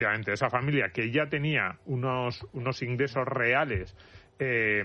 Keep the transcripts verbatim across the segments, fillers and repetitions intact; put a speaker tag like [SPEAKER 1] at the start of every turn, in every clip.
[SPEAKER 1] efectivamente, esa familia que ya tenía unos, unos ingresos reales eh,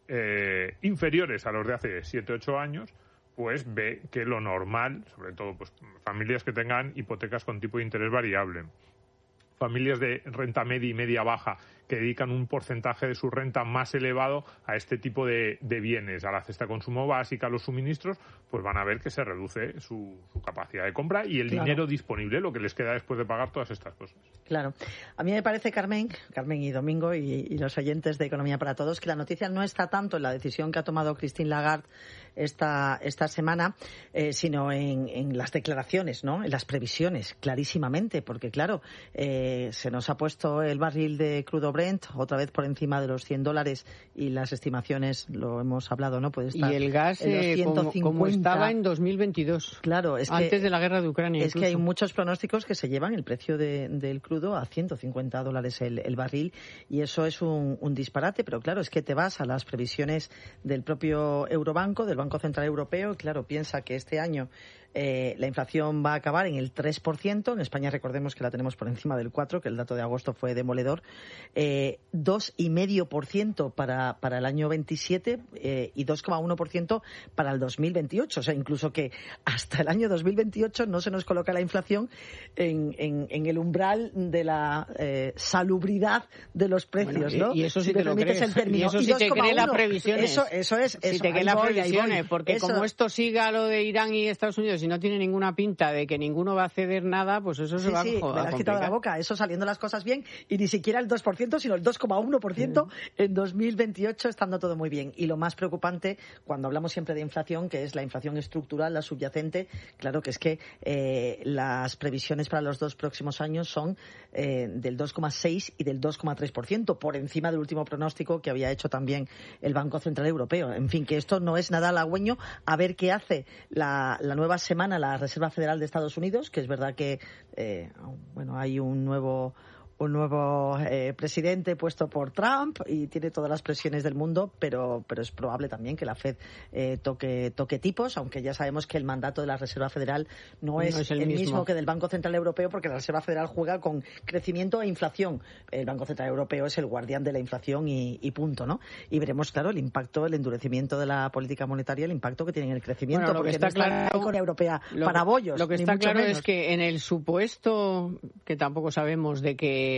[SPEAKER 1] eh, inferiores a los de hace siete u ocho años, pues ve que lo normal, sobre todo pues familias que tengan hipotecas con tipo de interés variable, familias de renta media y media baja que dedican un porcentaje de su renta más elevado a este tipo de, de bienes, a la cesta de consumo básica, a los suministros, pues van a ver que se reduce su, su capacidad de compra y el claro. dinero disponible, lo que les queda después de pagar todas estas cosas.
[SPEAKER 2] Claro. A mí me parece, Carmen, Carmen y Domingo y, y los oyentes de Economía para Todos, que la noticia no está tanto en la decisión que ha tomado Christine Lagarde esta, esta semana, eh, sino en, en las declaraciones, ¿no? En las previsiones, clarísimamente, porque claro, eh, se nos ha puesto el barril de crudo Brent otra vez por encima de los cien dólares y las estimaciones, lo hemos hablado, ¿no? Puede estar
[SPEAKER 3] y el gas
[SPEAKER 2] en los ciento cincuenta.
[SPEAKER 3] Como, como estaba en dos mil veintidós,
[SPEAKER 2] claro, es
[SPEAKER 3] antes
[SPEAKER 2] que,
[SPEAKER 3] de la guerra de Ucrania.
[SPEAKER 2] Es incluso. Que hay muchos pronósticos que se llevan el precio de, del crudo a ciento cincuenta dólares el, el barril y eso es un, un disparate, pero claro, es que te vas a las previsiones del propio Eurobanco, del Banco Central Europeo, claro, piensa que este año Eh, la inflación va a acabar en el tres por ciento. En España recordemos que la tenemos por encima del cuatro por ciento, que el dato de agosto fue demoledor. Eh, dos coma cinco por ciento para, para el año veintisiete eh, y dos coma uno por ciento para el dos mil veintiocho. O sea, incluso que hasta el año dos mil veintiocho no se nos coloca la inflación en, en, en el umbral de la eh, salubridad de los precios,
[SPEAKER 3] bueno,
[SPEAKER 2] ¿no?
[SPEAKER 3] Y eso sí
[SPEAKER 2] si
[SPEAKER 3] te lo crees.
[SPEAKER 2] El término.
[SPEAKER 3] Y eso
[SPEAKER 2] y
[SPEAKER 3] sí te cree las previsiones.
[SPEAKER 2] Eso, eso es. Eso,
[SPEAKER 3] si te cree las previsiones, porque
[SPEAKER 2] eso.
[SPEAKER 3] Como esto siga lo de Irán y Estados Unidos, si no tiene ninguna pinta de que ninguno va a ceder nada, pues eso
[SPEAKER 2] sí,
[SPEAKER 3] se va
[SPEAKER 2] sí,
[SPEAKER 3] a joder.
[SPEAKER 2] Me la has quitado de la boca, eso saliendo las cosas bien, y ni siquiera el dos por ciento, sino el dos coma uno por ciento mm. en dos mil veintiocho, estando todo muy bien. Y lo más preocupante, cuando hablamos siempre de inflación, que es la inflación estructural, la subyacente, claro que es que eh, las previsiones para los dos próximos años son eh, del dos coma seis y del dos coma tres por ciento, por encima del último pronóstico que había hecho también el Banco Central Europeo. En fin, que esto no es nada halagüeño. A ver qué hace la, la nueva semana la Reserva Federal de Estados Unidos, que es verdad que eh, bueno, hay un nuevo un nuevo eh, presidente puesto por Trump y tiene todas las presiones del mundo, pero pero es probable también que la Fed eh, toque toque tipos, aunque ya sabemos que el mandato de la Reserva Federal no, no es, es el, el mismo. mismo que del Banco Central Europeo, porque la Reserva Federal juega con crecimiento e inflación. El Banco Central Europeo es el guardián de la inflación y, y punto, ¿no? Y veremos, claro, el impacto, el endurecimiento de la política monetaria, el impacto que tiene en el crecimiento,
[SPEAKER 3] bueno, lo
[SPEAKER 2] porque
[SPEAKER 3] que está
[SPEAKER 2] no
[SPEAKER 3] claro,
[SPEAKER 2] es la economía europea
[SPEAKER 3] lo,
[SPEAKER 2] para bollos.
[SPEAKER 3] Lo que
[SPEAKER 2] ni
[SPEAKER 3] está
[SPEAKER 2] mucho
[SPEAKER 3] claro
[SPEAKER 2] menos.
[SPEAKER 3] es que en el supuesto, que tampoco sabemos, de que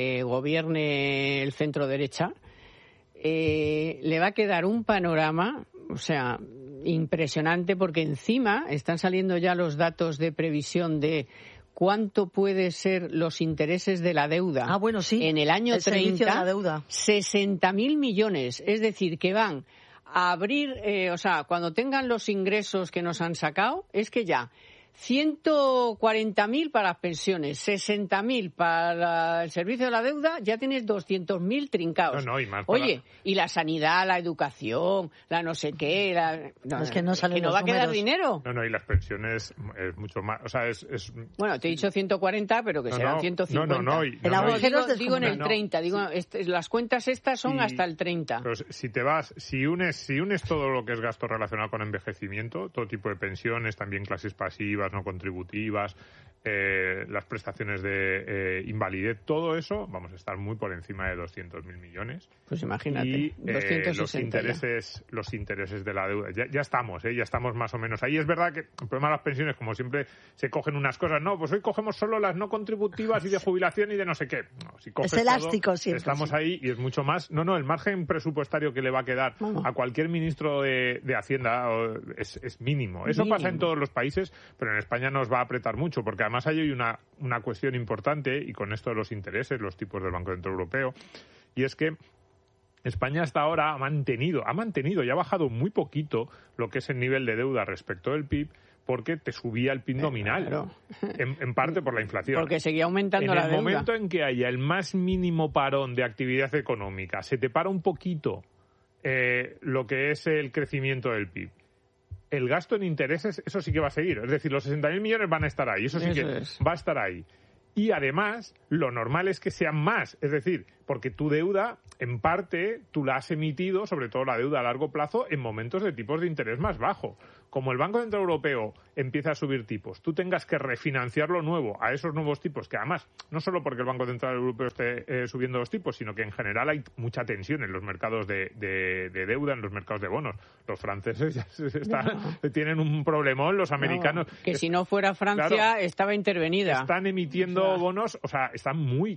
[SPEAKER 3] gobierne el centro derecha, eh, le va a quedar un panorama, o sea, impresionante, porque encima están saliendo ya los datos de previsión de cuánto puede ser los intereses de la deuda.
[SPEAKER 2] Ah, bueno, sí.
[SPEAKER 3] En el año
[SPEAKER 2] el
[SPEAKER 3] treinta,
[SPEAKER 2] de la deuda.
[SPEAKER 3] sesenta mil millones, es decir, que van a abrir, eh, o sea, cuando tengan los ingresos que nos han sacado, es que ya ciento cuarenta mil para las pensiones, sesenta mil para el servicio de la deuda, ya tienes doscientos mil trincados.
[SPEAKER 1] No, no, y más
[SPEAKER 3] Oye,
[SPEAKER 1] para...
[SPEAKER 3] y la sanidad, la educación, la no sé qué, la...
[SPEAKER 2] No, es que no, salen
[SPEAKER 3] que no
[SPEAKER 2] los
[SPEAKER 3] va a quedar
[SPEAKER 2] números.
[SPEAKER 3] dinero.
[SPEAKER 1] No, no, y las pensiones es mucho más, o sea, es... es...
[SPEAKER 3] Bueno, te he dicho ciento cuarenta, pero que
[SPEAKER 1] no,
[SPEAKER 3] serán
[SPEAKER 1] no,
[SPEAKER 3] ciento cincuenta.
[SPEAKER 1] No, no, no. Y,
[SPEAKER 2] el
[SPEAKER 1] no,
[SPEAKER 2] agujero
[SPEAKER 3] digo, digo en el
[SPEAKER 1] no,
[SPEAKER 3] treinta, digo,
[SPEAKER 1] sí.
[SPEAKER 3] este, las cuentas estas son
[SPEAKER 1] y,
[SPEAKER 3] hasta el treinta.
[SPEAKER 1] Pero si te vas, si unes, si unes todo lo que es gasto relacionado con envejecimiento, todo tipo de pensiones, también clases pasivas, no contributivas, Eh, las prestaciones de eh, invalidez, todo eso, vamos a estar muy por encima de doscientos mil millones.
[SPEAKER 3] Pues imagínate,
[SPEAKER 1] y eh,
[SPEAKER 3] doscientos sesenta
[SPEAKER 1] los intereses ya. los intereses de la deuda. Ya, ya estamos, ¿eh? ya estamos más o menos ahí. Es verdad que el problema de las pensiones, como siempre, se cogen unas cosas. No, pues hoy cogemos solo las no contributivas y de jubilación y de no sé qué. No, si coges
[SPEAKER 2] es elástico
[SPEAKER 1] todo,
[SPEAKER 2] siempre.
[SPEAKER 1] Estamos
[SPEAKER 2] sí.
[SPEAKER 1] ahí y es mucho más. No, no, el margen presupuestario que le va a quedar Vamos. a cualquier ministro de, de Hacienda es, es mínimo. Eso mínimo. Pasa en todos los países, pero en España nos va a apretar mucho, porque además hay una, una cuestión importante, y con esto de los intereses, los tipos del Banco Central Europeo, y es que España hasta ahora ha mantenido, ha mantenido y ha bajado muy poquito lo que es el nivel de deuda respecto del P I B, porque te subía el P I B eh, nominal,
[SPEAKER 3] claro.
[SPEAKER 1] en, en parte por la inflación.
[SPEAKER 3] Porque seguía aumentando la deuda.
[SPEAKER 1] En el momento en que haya el más mínimo parón de actividad económica, se te para un poquito eh, lo que es el crecimiento del P I B. El gasto en intereses, eso sí que va a seguir. Es decir, los sesenta mil millones van a estar ahí. Eso sí
[SPEAKER 3] eso
[SPEAKER 1] que
[SPEAKER 3] es.
[SPEAKER 1] va a estar ahí. Y además, lo normal es que sean más. Es decir, porque tu deuda, en parte, tú la has emitido, sobre todo la deuda a largo plazo, en momentos de tipos de interés más bajo. como el Banco Central Europeo empieza a subir tipos, tú tengas que refinanciar lo nuevo a esos nuevos tipos, que además, no solo porque el Banco Central Europeo esté eh, subiendo los tipos, sino que en general hay mucha tensión en los mercados de, de, de deuda, en los mercados de bonos. Los franceses ya se están, no. tienen un problemón, los americanos...
[SPEAKER 3] No, que si no fuera Francia, claro, estaba intervenida.
[SPEAKER 1] Están emitiendo o sea. bonos, o sea, están muy...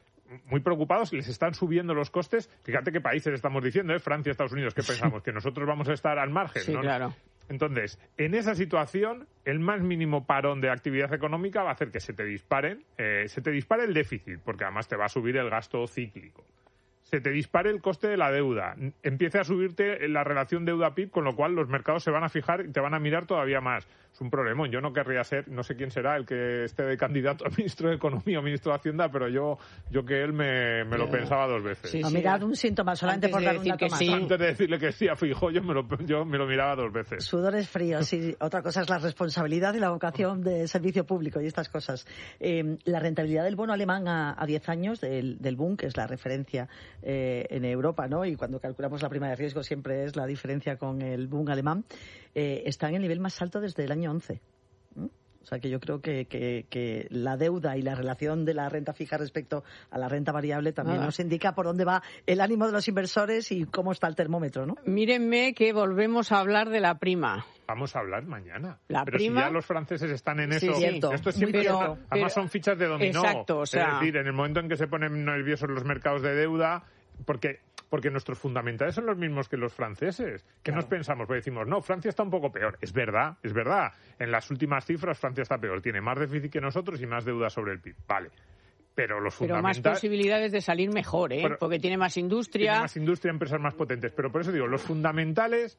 [SPEAKER 1] muy preocupados, les están subiendo los costes. Fíjate qué países estamos diciendo, ¿eh? Francia, Estados Unidos, ¿qué pensamos? ¿Que nosotros vamos a estar al margen?
[SPEAKER 3] Sí,
[SPEAKER 1] ¿no?
[SPEAKER 3] claro.
[SPEAKER 1] Entonces, en esa situación, el más mínimo parón de actividad económica va a hacer que se te disparen, eh, se te dispare el déficit, porque además te va a subir el gasto cíclico. Se te dispare el coste de la deuda, empiece a subirte la relación deuda-P I B, con lo cual los mercados se van a fijar y te van a mirar todavía más. Es un problemón. Yo no querría ser, no sé quién será el que esté de candidato a ministro de Economía o ministro de Hacienda, pero yo yo que él me, me lo yeah. pensaba dos veces.
[SPEAKER 2] Sí, sí. Mirad un síntoma solamente
[SPEAKER 3] Antes
[SPEAKER 2] por
[SPEAKER 3] de
[SPEAKER 2] dar un
[SPEAKER 3] decir
[SPEAKER 2] dato
[SPEAKER 3] que
[SPEAKER 2] más.
[SPEAKER 3] sí.
[SPEAKER 1] Antes de decirle que sí a Feijóo, yo me lo, yo me lo miraba dos veces.
[SPEAKER 2] Sudores fríos, sí. Otra cosa es la responsabilidad y la vocación de servicio público y estas cosas. Eh, la rentabilidad del bono alemán a, a diez años del, del Bund, que es la referencia eh, en Europa, ¿no? Y cuando calculamos la prima de riesgo siempre es la diferencia con el Bund alemán, eh, está en el nivel más alto desde el año once. ¿Mm? O sea que yo creo que, que, que la deuda y la relación de la renta fija respecto a la renta variable también ah. nos indica por dónde va el ánimo de los inversores y cómo está el termómetro, ¿no?
[SPEAKER 3] Mírenme que volvemos a hablar de la prima.
[SPEAKER 1] Vamos a hablar mañana.
[SPEAKER 3] La
[SPEAKER 1] pero
[SPEAKER 3] prima,
[SPEAKER 1] si ya los franceses están en eso,
[SPEAKER 2] sí, cierto.
[SPEAKER 1] esto es siempre
[SPEAKER 3] pero,
[SPEAKER 1] una, además
[SPEAKER 3] pero,
[SPEAKER 1] son fichas de dominó.
[SPEAKER 3] Exacto, o sea,
[SPEAKER 1] es decir, en el momento en que se ponen nerviosos los mercados de deuda, porque porque nuestros fundamentales son los mismos que los franceses. ¿Qué claro. nos pensamos? Pues decimos, no, Francia está un poco peor. Es verdad, es verdad. En las últimas cifras Francia está peor. Tiene más déficit que nosotros y más deuda sobre el P I B. Vale. Pero los
[SPEAKER 3] Pero
[SPEAKER 1] fundamentales...
[SPEAKER 3] más posibilidades de salir mejor, ¿eh?
[SPEAKER 1] Pero,
[SPEAKER 3] porque tiene más industria.
[SPEAKER 1] Tiene más industria, empresas más potentes. Pero por eso digo, los fundamentales...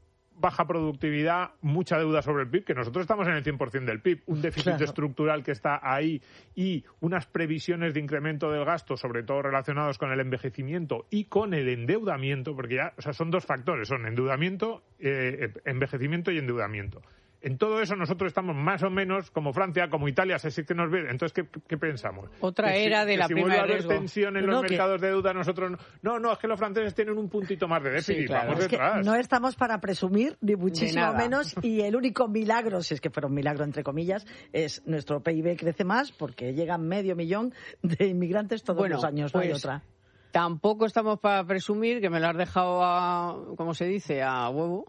[SPEAKER 1] baja productividad, mucha deuda sobre el P I B, que nosotros estamos en el cien por ciento del P I B, un déficit claro. estructural que está ahí y unas previsiones de incremento del gasto, sobre todo relacionados con el envejecimiento y con el endeudamiento, porque ya, o sea, son dos factores, son endeudamiento, eh, envejecimiento y endeudamiento. En todo eso nosotros estamos más o menos como Francia, como Italia, se sí que nos ve. Entonces, ¿qué, qué pensamos?
[SPEAKER 3] Otra
[SPEAKER 1] que
[SPEAKER 3] era
[SPEAKER 1] si,
[SPEAKER 3] de
[SPEAKER 1] que
[SPEAKER 3] la
[SPEAKER 1] si
[SPEAKER 3] prima
[SPEAKER 1] vuelve
[SPEAKER 3] de
[SPEAKER 1] a haber
[SPEAKER 3] riesgo.
[SPEAKER 1] tensión en
[SPEAKER 2] no,
[SPEAKER 1] los
[SPEAKER 2] que...
[SPEAKER 1] mercados de deuda, nosotros no. No, no, es que los franceses tienen un puntito más de déficit. Sí, claro. Vamos
[SPEAKER 2] es
[SPEAKER 1] detrás.
[SPEAKER 2] Que no estamos para presumir, ni muchísimo menos. Y el único milagro, si es que fuera un milagro entre comillas, es nuestro P I B crece más porque llegan medio millón de inmigrantes todos
[SPEAKER 3] bueno,
[SPEAKER 2] los años.
[SPEAKER 3] Pues...
[SPEAKER 2] no hay otra.
[SPEAKER 3] Tampoco estamos para presumir, que me lo has dejado a, como se dice, a huevo.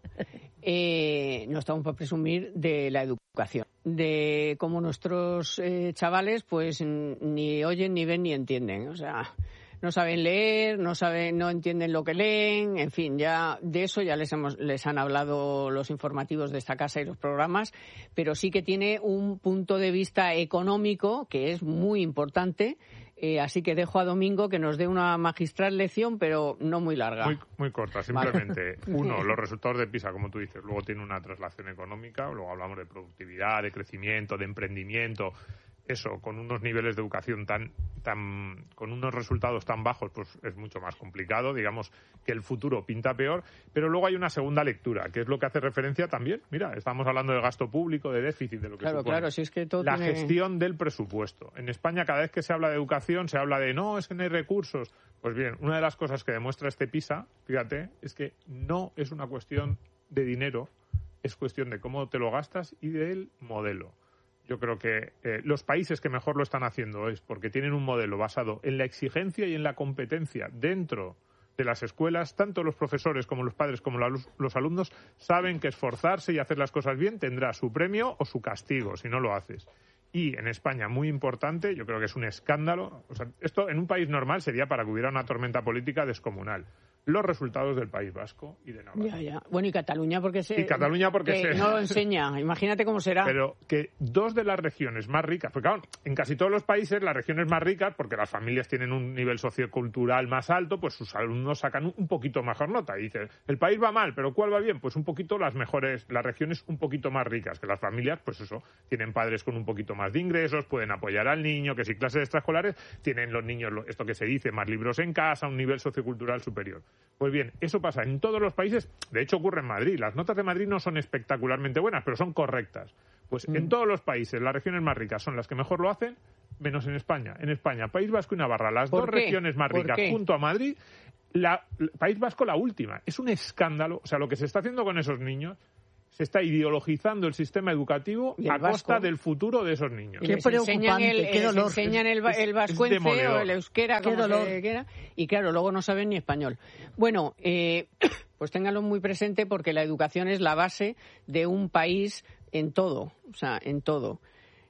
[SPEAKER 3] Eh, no estamos para presumir de la educación, de cómo nuestros eh, chavales pues ni oyen, ni ven, ni entienden. O sea, no saben leer, no saben, no entienden lo que leen, en fin, ya de eso ya les hemos, les han hablado los informativos de esta casa y los programas, pero sí que tiene un punto de vista económico que es muy importante. Eh, así que dejo a Domingo que nos dé una magistral lección, pero no muy larga.
[SPEAKER 1] Muy, muy corta, simplemente. Vale. Uno, los resultados de PISA, como tú dices, luego tiene una traslación económica, luego hablamos de productividad, de crecimiento, de emprendimiento. Eso, con unos niveles de educación tan, tan, con unos resultados tan bajos, pues es mucho más complicado. Digamos que el futuro pinta peor. Pero luego hay una segunda lectura, que es lo que hace referencia también. Mira, estamos hablando de gasto público, de déficit, de lo que
[SPEAKER 3] claro,
[SPEAKER 1] supone.
[SPEAKER 3] Claro, si es que todo
[SPEAKER 1] la
[SPEAKER 3] tiene...
[SPEAKER 1] gestión del presupuesto. En España, cada vez que se habla de educación, se habla de no, es que no hay recursos. Pues bien, una de las cosas que demuestra este PISA, fíjate, es que no es una cuestión de dinero, es cuestión de cómo te lo gastas y del modelo. Yo creo que eh, los países que mejor lo están haciendo es porque tienen un modelo basado en la exigencia y en la competencia dentro de las escuelas. Tanto los profesores como los padres como la, los alumnos saben que esforzarse y hacer las cosas bien tendrá su premio o su castigo si no lo haces. Y en España, muy importante, yo creo que es un escándalo. O sea, esto en un país normal sería para que hubiera una tormenta política descomunal. Los resultados del País Vasco y de Navarra.
[SPEAKER 3] Ya, ya. Bueno, y Cataluña porque se...
[SPEAKER 1] Y Cataluña porque
[SPEAKER 3] que
[SPEAKER 1] se...
[SPEAKER 3] no lo enseña. Imagínate cómo será.
[SPEAKER 1] Pero que dos de las regiones más ricas... Porque claro, en casi todos los países las regiones más ricas, porque las familias tienen un nivel sociocultural más alto, pues sus alumnos sacan un poquito mejor nota. Y dices, el país va mal, pero ¿cuál va bien? Pues un poquito las mejores, las regiones un poquito más ricas, que las familias, pues eso, tienen padres con un poquito más de ingresos, pueden apoyar al niño, que si clases extraescolares, tienen los niños, esto que se dice, más libros en casa, un nivel sociocultural superior. Pues bien, eso pasa en todos los países, de hecho ocurre en Madrid. Las notas de Madrid no son espectacularmente buenas, pero son correctas. Pues mm. en todos los países, las regiones más ricas son las que mejor lo hacen, menos en España. En España, País Vasco y Navarra, las dos
[SPEAKER 3] qué?
[SPEAKER 1] regiones más ricas junto a Madrid, la, País Vasco la última. Es un escándalo. O sea, lo que se está haciendo con esos niños se está ideologizando el sistema educativo a
[SPEAKER 3] vasco,
[SPEAKER 1] costa del futuro de esos niños.
[SPEAKER 2] Qué preocupante,
[SPEAKER 3] el,
[SPEAKER 2] qué dolor.
[SPEAKER 3] Les enseñan el, el vascuence o el euskera, como se quiera, y claro, luego no saben ni español. Bueno, eh, pues ténganlo muy presente porque la educación es la base de un país en todo, o sea, en todo.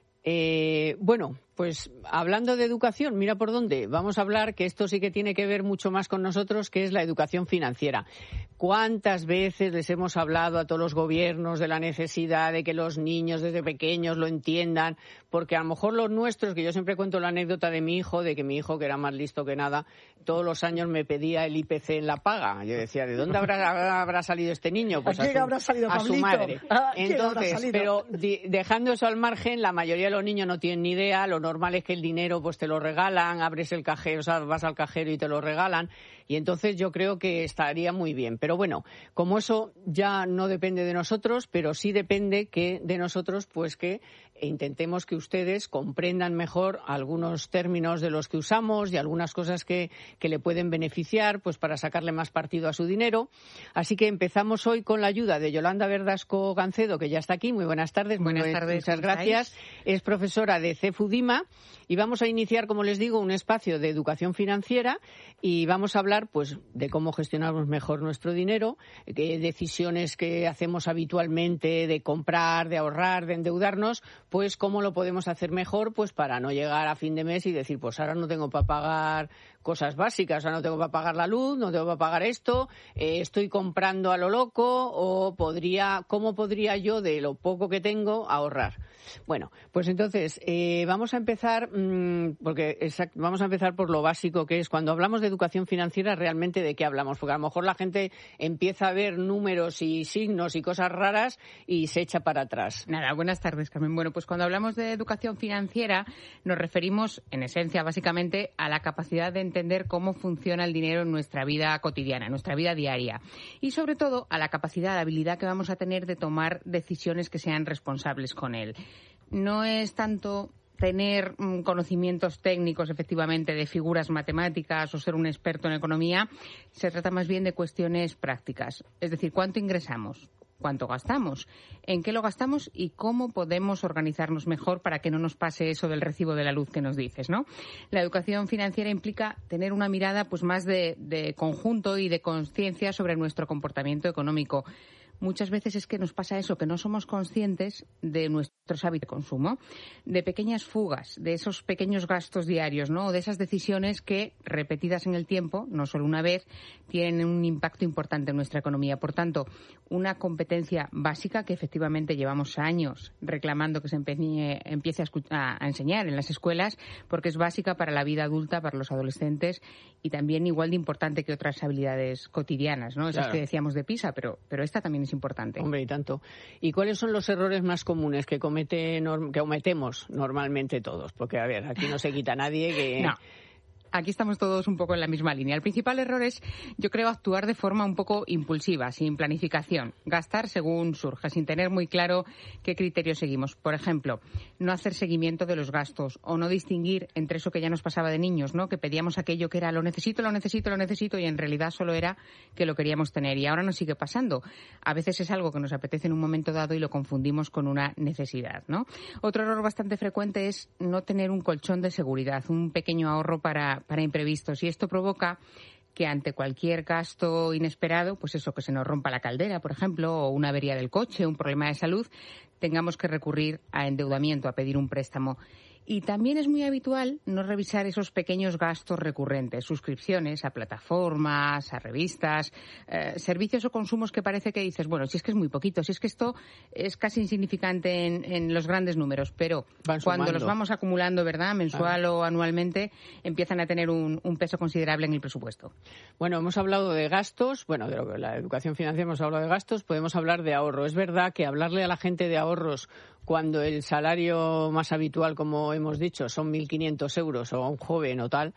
[SPEAKER 3] Eh, bueno, pues hablando de educación, mira por dónde. Vamos a hablar, que esto sí que tiene que ver mucho más con nosotros, que es la educación financiera. ¿Cuántas veces les hemos hablado a todos los gobiernos de la necesidad de que los niños desde pequeños lo entiendan? Porque a lo mejor los nuestros, que yo siempre cuento la anécdota de mi hijo, de que mi hijo, que era más listo que nada, todos los años me pedía el I P C en la paga. Yo decía, ¿de dónde habrá, habrá salido este niño? Pues
[SPEAKER 2] ¿A quién
[SPEAKER 3] a su,
[SPEAKER 2] habrá salido,
[SPEAKER 3] a su madre. Entonces, pero di, dejando eso al margen, la mayoría de los niños no tienen ni idea. Lo normal es que el dinero pues te lo regalan, abres el cajero, o sea, vas al cajero y te lo regalan. Y entonces yo creo que estaría muy bien. Pero bueno, como eso ya no depende de nosotros, pero sí depende que de nosotros, pues que intentemos que ustedes comprendan mejor algunos términos de los que usamos y algunas cosas que, que le pueden beneficiar, pues para sacarle más partido a su dinero. Así que empezamos hoy con la ayuda de Yolanda Verdasco Gancedo, que ya está aquí. Muy buenas tardes.
[SPEAKER 4] Buenas
[SPEAKER 3] muy,
[SPEAKER 4] tardes.
[SPEAKER 3] Muchas gracias. Es profesora de CEFUDIMA y vamos a iniciar, como les digo, un espacio de educación financiera y vamos a hablar pues de cómo gestionamos mejor nuestro dinero, qué decisiones que hacemos habitualmente de comprar, de ahorrar, de endeudarnos, pues cómo lo podemos hacer mejor pues para no llegar a fin de mes y decir, pues ahora no tengo para pagar cosas básicas, o sea, no tengo para pagar la luz, no tengo para pagar esto, eh, estoy comprando a lo loco, o podría, ¿cómo podría yo, de lo poco que tengo, ahorrar? Bueno, pues entonces, eh, vamos a empezar, mmm, porque exact, vamos a empezar por lo básico, que es cuando hablamos de educación financiera, realmente de qué hablamos, porque a lo mejor la gente empieza a ver números y signos y cosas raras y se echa para atrás.
[SPEAKER 4] Nada, buenas tardes, Carmen. Bueno, pues cuando hablamos de educación financiera, nos referimos, en esencia, básicamente, a la capacidad de entender cómo funciona el dinero en nuestra vida cotidiana, en nuestra vida diaria. Y, sobre todo, a la capacidad, la habilidad que vamos a tener de tomar decisiones que sean responsables con él. No es tanto tener mm, conocimientos técnicos, efectivamente, de figuras matemáticas o ser un experto en economía. Se trata más bien de cuestiones prácticas. Es decir, ¿cuánto ingresamos? ¿Cuánto gastamos? ¿En qué lo gastamos? Y cómo podemos organizarnos mejor para que no nos pase eso del recibo de la luz que nos dices, ¿no? La educación financiera implica tener una mirada pues más de, de conjunto y de conciencia sobre nuestro comportamiento económico. Muchas veces es que nos pasa eso, que no somos conscientes de nuestros hábitos de consumo, de pequeñas fugas, de esos pequeños gastos diarios, ¿no? O de esas decisiones que, repetidas en el tiempo, no solo una vez, tienen un impacto importante en nuestra economía. Por tanto, una competencia básica que efectivamente llevamos años reclamando que se empeñe, empiece a, a, a enseñar en las escuelas, porque es básica para la vida adulta, para los adolescentes, y también igual de importante que otras habilidades cotidianas, ¿no? Esas claro. que decíamos de PISA, pero, pero esta también es importante.
[SPEAKER 3] Hombre, y tanto. ¿Y cuáles son los errores más comunes que comete, que cometemos normalmente todos? Porque, a ver, aquí no se quita nadie que...
[SPEAKER 4] No. Aquí estamos todos un poco en la misma línea. El principal error es, yo creo, actuar de forma un poco impulsiva, sin planificación. Gastar según surja, sin tener muy claro qué criterios seguimos. Por ejemplo, no hacer seguimiento de los gastos o no distinguir entre eso que ya nos pasaba de niños, ¿no? Que pedíamos aquello que era lo necesito, lo necesito, lo necesito y en realidad solo era que lo queríamos tener. Y ahora nos sigue pasando. A veces es algo que nos apetece en un momento dado y lo confundimos con una necesidad, ¿no? Otro error bastante frecuente es no tener un colchón de seguridad, un pequeño ahorro para para imprevistos, y esto provoca que ante cualquier gasto inesperado, pues eso, que se nos rompa la caldera, por ejemplo, o una avería del coche, un problema de salud, tengamos que recurrir a endeudamiento, a pedir un préstamo. Y también es muy habitual no revisar esos pequeños gastos recurrentes, suscripciones a plataformas, a revistas, eh, servicios o consumos que parece que dices, bueno, si es que es muy poquito, si es que esto es casi insignificante en, en los grandes números, pero cuando los vamos acumulando, ¿verdad?, mensual ah. o anualmente, empiezan a tener un, un peso considerable en el presupuesto.
[SPEAKER 3] Bueno, hemos hablado de gastos, bueno, de lo que la educación financiera hemos hablado de gastos, podemos hablar de ahorro. Es verdad que hablarle a la gente de ahorros cuando el salario más habitual, como hemos dicho, son mil quinientos euros o a un joven o tal,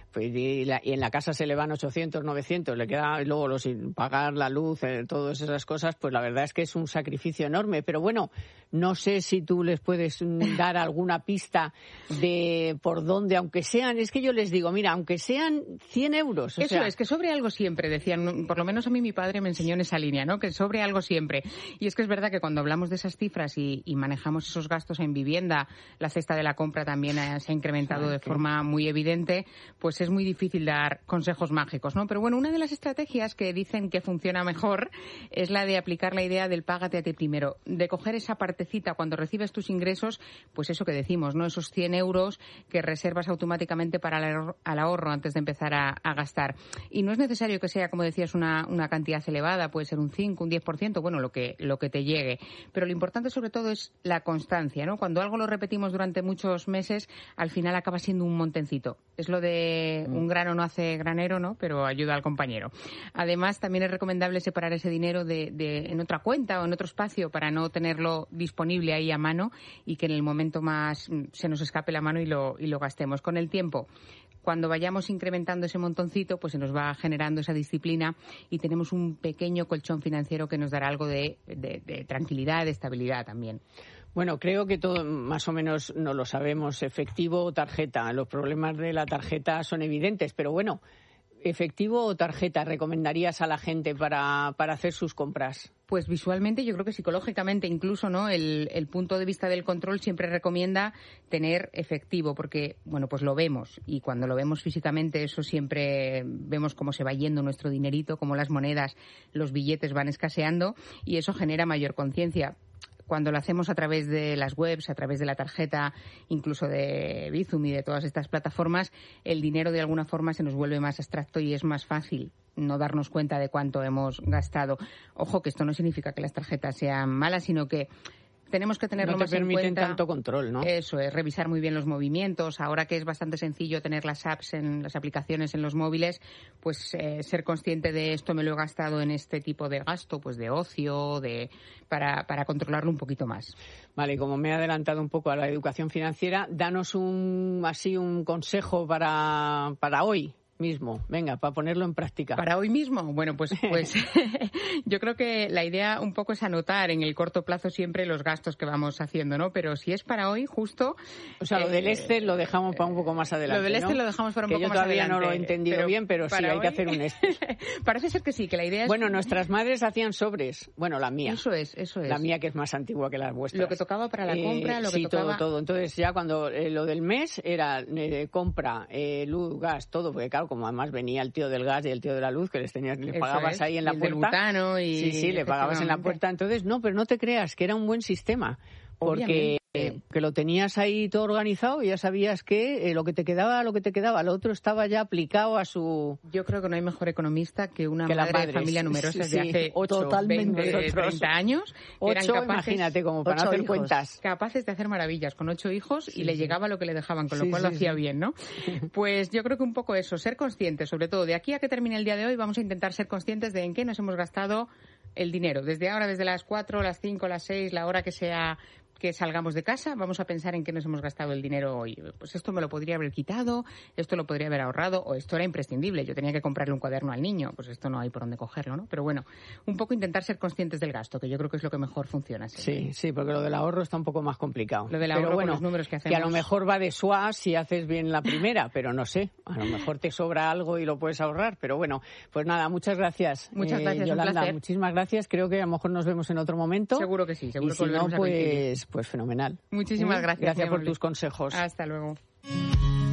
[SPEAKER 3] pues, y, la, y en la casa se le van ochocientos, novecientos, le queda luego los, pagar la luz, eh, todas esas cosas, pues la verdad es que es un sacrificio enorme. Pero bueno, no sé si tú les puedes dar alguna pista de por dónde, aunque sean, es que yo les digo, mira, aunque sean cien euros. O
[SPEAKER 4] Eso
[SPEAKER 3] sea,
[SPEAKER 4] es, que sobre algo siempre, decían, por lo menos a mí mi padre me enseñó en esa línea, ¿no? Que sobre algo siempre. Y es que es verdad que cuando hablamos de esas cifras y, y manejamos esos gastos en vivienda, la cesta de la compra también ha, se ha incrementado okay. de forma muy evidente, pues es muy difícil dar consejos mágicos, ¿no? Pero bueno, una de las estrategias que dicen que funciona mejor es la de aplicar la idea del págate a ti primero, de coger esa partecita cuando recibes tus ingresos, pues eso que decimos, ¿no? Esos cien euros que reservas automáticamente para el ahorro, al ahorro antes de empezar a, a gastar. Y no es necesario que sea, como decías, una, una cantidad elevada, puede ser un cinco, un diez por ciento, bueno, lo que, lo que te llegue. Pero lo importante sobre todo es la constancia, ¿no? Cuando algo lo repetimos durante muchos meses, al final acaba siendo un montencito. Es lo de un grano no hace granero, ¿no? Pero ayuda al compañero. Además, también es recomendable separar ese dinero de, de, en otra cuenta o en otro espacio para no tenerlo disponible ahí a mano y que en el momento más se nos escape la mano y lo, y lo gastemos. Con el tiempo, cuando vayamos incrementando ese montoncito, pues se nos va generando esa disciplina y tenemos un pequeño colchón financiero que nos dará algo de, de, de tranquilidad, de estabilidad también.
[SPEAKER 3] Bueno, creo que todo más o menos no lo sabemos, efectivo o tarjeta. Los problemas de la tarjeta son evidentes, pero bueno, ¿efectivo o tarjeta recomendarías a la gente para, para hacer sus compras?
[SPEAKER 4] Pues visualmente, yo creo que psicológicamente incluso, ¿no? El, el punto de vista del control siempre recomienda tener efectivo, porque, bueno, pues lo vemos. Y cuando lo vemos físicamente, eso siempre vemos cómo se va yendo nuestro dinerito, cómo las monedas, los billetes van escaseando y eso genera mayor conciencia. Cuando lo hacemos a través de las webs, a través de la tarjeta, incluso de Bizum y de todas estas plataformas, el dinero de alguna forma se nos vuelve más abstracto y es más fácil no darnos cuenta de cuánto hemos gastado. Ojo, que esto no significa que las tarjetas sean malas, sino que tenemos que tenerlo más en cuenta.
[SPEAKER 3] No te permiten tanto control, ¿no?
[SPEAKER 4] Eso es, revisar muy bien los movimientos. Ahora que es bastante sencillo tener las apps, en las aplicaciones en los móviles, pues eh, ser consciente de esto me lo he gastado en este tipo de gasto, pues de ocio, de para, para controlarlo un poquito más.
[SPEAKER 3] Vale, como me he adelantado un poco a la educación financiera, danos un así un consejo para, para hoy mismo, venga, para ponerlo en práctica.
[SPEAKER 4] ¿Para hoy mismo? Bueno, pues, pues yo creo que la idea un poco es anotar en el corto plazo siempre los gastos que vamos haciendo, ¿no? Pero si es para hoy, justo...
[SPEAKER 3] O sea, lo del
[SPEAKER 4] eh,
[SPEAKER 3] Excel lo dejamos para un poco más adelante,
[SPEAKER 4] Lo del Excel
[SPEAKER 3] ¿no?
[SPEAKER 4] lo dejamos para un
[SPEAKER 3] que
[SPEAKER 4] poco
[SPEAKER 3] yo
[SPEAKER 4] más
[SPEAKER 3] todavía
[SPEAKER 4] adelante.
[SPEAKER 3] no lo he entendido
[SPEAKER 4] pero
[SPEAKER 3] bien, pero sí, hay
[SPEAKER 4] hoy...
[SPEAKER 3] que hacer un Excel.
[SPEAKER 4] Parece ser que sí, que la idea es...
[SPEAKER 3] Bueno, nuestras madres hacían sobres. Bueno, la mía.
[SPEAKER 4] Eso es, eso es.
[SPEAKER 3] La mía, que es más antigua que las vuestras.
[SPEAKER 4] Lo que tocaba para la compra,
[SPEAKER 3] eh,
[SPEAKER 4] lo que
[SPEAKER 3] sí,
[SPEAKER 4] tocaba...
[SPEAKER 3] todo, todo. Entonces, ya cuando eh, lo del mes era eh, compra, eh, luz, gas, todo, porque claro, como además venía el tío del gas y el tío de la luz, que les tenías, le pagabas
[SPEAKER 4] es,
[SPEAKER 3] ahí en la
[SPEAKER 4] el
[SPEAKER 3] puerta.
[SPEAKER 4] Del butano y...
[SPEAKER 3] Sí, sí, le pagabas en la puerta. Entonces, no, pero no te creas, que era un buen sistema. Porque eh, que lo tenías ahí todo organizado y ya sabías que eh, lo que te quedaba, lo que te quedaba, lo otro estaba ya aplicado a su...
[SPEAKER 4] Yo creo que no hay mejor economista que una
[SPEAKER 3] que
[SPEAKER 4] madre de familia numerosa
[SPEAKER 3] sí,
[SPEAKER 4] de hace
[SPEAKER 3] ocho,
[SPEAKER 4] totalmente, veinte, treinta años.
[SPEAKER 3] Ocho,
[SPEAKER 4] eran capaces,
[SPEAKER 3] imagínate, como para no hacer
[SPEAKER 2] hijos.
[SPEAKER 3] cuentas.
[SPEAKER 4] Capaces de hacer maravillas con ocho hijos
[SPEAKER 3] sí,
[SPEAKER 4] y le
[SPEAKER 3] sí.
[SPEAKER 4] llegaba lo que le dejaban, con lo
[SPEAKER 3] sí,
[SPEAKER 4] cual
[SPEAKER 3] sí,
[SPEAKER 4] lo hacía
[SPEAKER 3] sí.
[SPEAKER 4] bien, ¿no? Pues yo creo que un poco eso, ser conscientes, sobre todo de aquí a que termine el día de hoy, vamos a intentar ser conscientes de en qué nos hemos gastado el dinero. Desde ahora, desde las cuatro, las cinco, las seis, la hora que sea que salgamos de casa, vamos a pensar en qué nos hemos gastado el dinero hoy. Pues esto me lo podría haber quitado, esto lo podría haber ahorrado, o esto era imprescindible, yo tenía que comprarle un cuaderno al niño, pues esto no hay por dónde cogerlo, ¿no? Pero bueno, un poco intentar ser conscientes del gasto, que yo creo que es lo que mejor funciona.
[SPEAKER 3] Sí, sí, porque lo del ahorro está un poco más complicado.
[SPEAKER 4] Lo del ahorro,
[SPEAKER 3] pero bueno,
[SPEAKER 4] con los números que hacemos.
[SPEAKER 3] Que a lo mejor va de suaz si haces bien la primera, pero no sé, a lo mejor te sobra algo y lo puedes ahorrar, pero bueno, pues nada, muchas gracias.
[SPEAKER 4] Muchas gracias,
[SPEAKER 3] eh, Yolanda,
[SPEAKER 4] un placer.
[SPEAKER 3] Muchísimas gracias, creo que a lo mejor nos vemos en otro momento.
[SPEAKER 4] Seguro que sí, seguro
[SPEAKER 3] y
[SPEAKER 4] que
[SPEAKER 3] si no,
[SPEAKER 4] volveremos a coincidir.
[SPEAKER 3] pues, pues fenomenal.
[SPEAKER 4] Muchísimas
[SPEAKER 3] ¿Eh?
[SPEAKER 4] gracias.
[SPEAKER 3] Gracias por tus consejos.
[SPEAKER 4] Hasta luego.